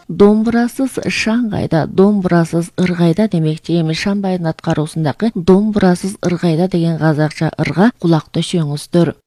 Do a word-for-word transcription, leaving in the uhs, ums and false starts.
Домбырасыз Шаңғайда, домбырасыз ырғайда демекчи. Эми Шамбайдын аткаруусундагы домбырасыз ырғайда деген казакча ырга кулак төшөңүздөр.